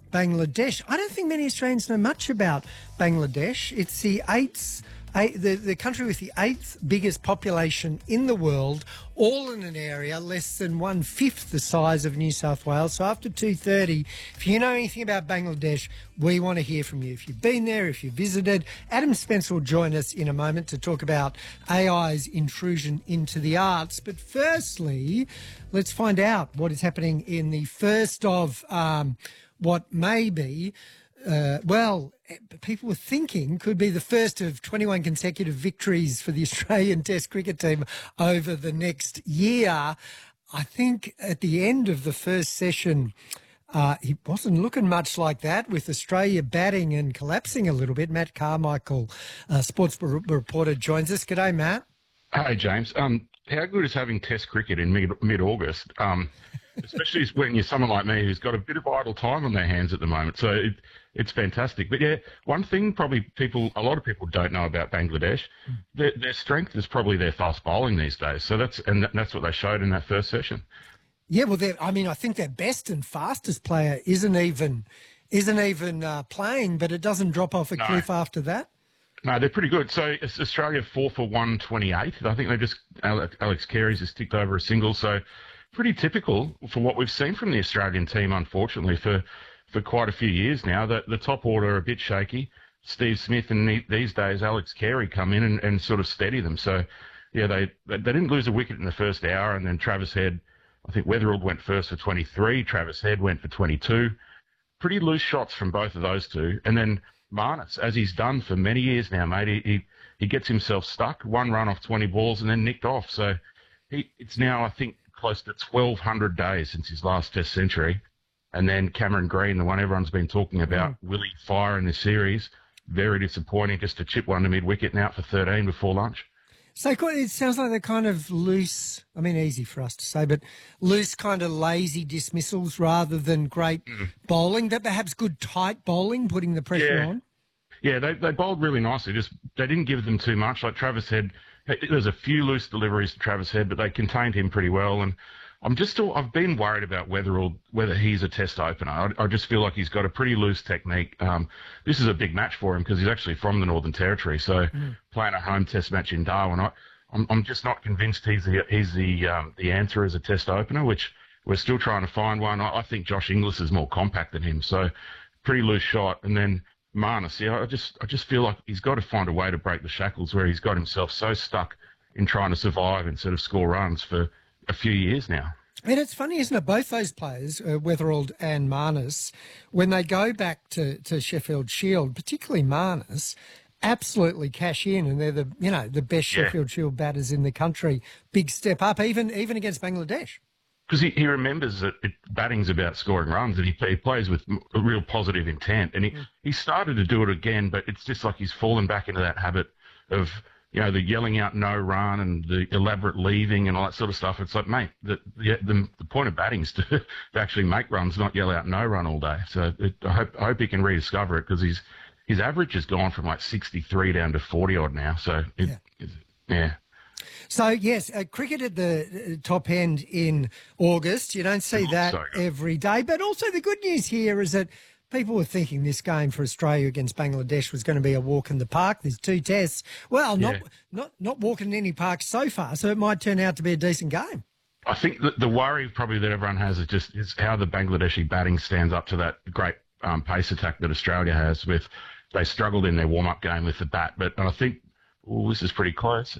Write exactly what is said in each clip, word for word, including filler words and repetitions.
Bangladesh. I don't think many Australians know much about Bangladesh. It's the eighth, eight, the, the country with the eighth biggest population in the world, all in an area less than one-fifth the size of New South Wales. So after two thirty, if you know anything about Bangladesh, we want to hear from you. If you've been there, if you've visited, Adam Spencer will join us in a moment to talk about A I's intrusion into the arts. But firstly, let's find out what is happening in the first of um, what may be, uh, well, people were thinking could be the first of twenty-one consecutive victories for the Australian Test cricket team over the next year. I think at the end of the first session, uh, it wasn't looking much like that, with Australia batting and collapsing a little bit. Matt Carmichael, uh, sports reporter, joins us. G'day, Matt. Hey, James. Um, how good is having Test cricket in mid, mid-August? Um, especially when you're someone like me who's got a bit of idle time on their hands at the moment. So it, it's fantastic. But yeah, one thing probably people, a lot of people don't know about Bangladesh, mm. their, their strength is probably their fast bowling these days. So that's, and that's what they showed in that first session. Yeah, well, I mean, I think their best and fastest player isn't even, isn't even uh, playing, but it doesn't drop off a no. cliff after that. No, they're pretty good. So it's Australia four for one twenty-eight. I think they just, Alex Carey's just ticked over a single. So pretty typical for what we've seen from the Australian team, unfortunately, for, for quite a few years now. The, the top order are a bit shaky. Steve Smith and these days Alex Carey come in and, and sort of steady them. So, yeah, they, they they didn't lose a wicket in the first hour, and then Travis Head, I think Weatherald went first for twenty-three, Travis Head went for twenty-two. Pretty loose shots from both of those two. And then Marnus, as he's done for many years now, mate, he, he, he gets himself stuck, one run off twenty balls and then nicked off. So he it's now, I think, close to twelve hundred days since his last Test century. And then Cameron Green, the one everyone's been talking about, mm. will he fire in this series? Very disappointing, just to chip one to mid-wicket and out for thirteen before lunch. So it sounds like they're kind of loose, I mean, easy for us to say, but loose kind of lazy dismissals rather than great mm. bowling, but perhaps good tight bowling, putting the pressure yeah. on. Yeah, they, they bowled really nicely. Just they didn't give them too much. Like Travis Head, there's a few loose deliveries to Travis Head, but they contained him pretty well. And I'm just still, I've been worried about Weatherald, whether he's a Test opener. I, I just feel like he's got a pretty loose technique. Um, this is a big match for him because he's actually from the Northern Territory. So mm. playing a home Test match in Darwin, I, I'm, I'm just not convinced he's the, he's the, um, the answer as a Test opener, which we're still trying to find one. I, I think Josh Inglis is more compact than him. So pretty loose shot. And then Marnus, yeah, I just, I just feel like he's got to find a way to break the shackles where he's got himself so stuck in trying to survive instead of score runs for a few years now. And it's funny, isn't it? Both those players, uh, Weatherald and Marnus, when they go back to, to Sheffield Shield, particularly Marnus, absolutely cash in, and they're the you know the best yeah. Sheffield Shield batters in the country. Big step up, even even against Bangladesh. Because he, he remembers that it, batting's about scoring runs, and he, he plays with a real positive intent. And he, mm. he started to do it again, but it's just like he's fallen back into that habit of, you know, the yelling out no run and the elaborate leaving and all that sort of stuff. It's like, mate, the the, the, the point of batting is to, to actually make runs, not yell out no run all day. So it, I, hope, I hope he can rediscover it, because his, his average has gone from like sixty-three down to forty odd now. So, it, yeah. It, yeah. So, yes, uh, cricket at the top end in August. You don't see that so every day. But also the good news here is that people were thinking this game for Australia against Bangladesh was going to be a walk in the park. There's two tests. Well, not yeah. not not walking in any park so far, so it might turn out to be a decent game. I think the, the worry probably that everyone has is just is how the Bangladeshi batting stands up to that great um, pace attack that Australia has. With they struggled in their warm-up game with the bat, but I think, well, this is pretty close.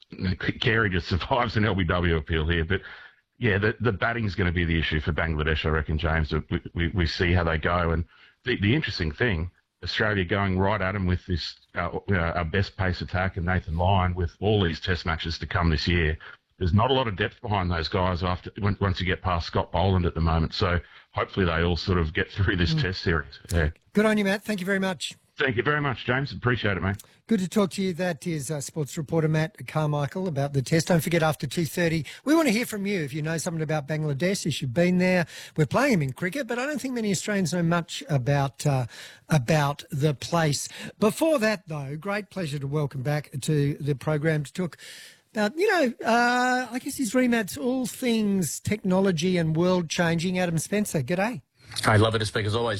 Carey just survives an L B W appeal here, but yeah, the, the batting's going to be the issue for Bangladesh, I reckon, James. We, we, we see how they go. And the, the interesting thing, Australia going right at them with this, uh, uh, our best pace attack and Nathan Lyon with all these Test matches to come this year. There's not a lot of depth behind those guys after once you get past Scott Boland at the moment. So hopefully they all sort of get through this mm. Test series. Yeah. Good on you, Matt. Thank you very much. Thank you very much, James. Appreciate it, mate. Good to talk to you. That is uh, sports reporter Matt Carmichael about the test. Don't forget, after two thirty, we want to hear from you. If you know something about Bangladesh, if you've been there, we're playing them in cricket, but I don't think many Australians know much about uh, about the place. Before that, though, great pleasure to welcome back to the program to talk about, you know, uh, I guess his remat's all things technology and world changing. Adam Spencer, g'day. I'd love it to speak as always.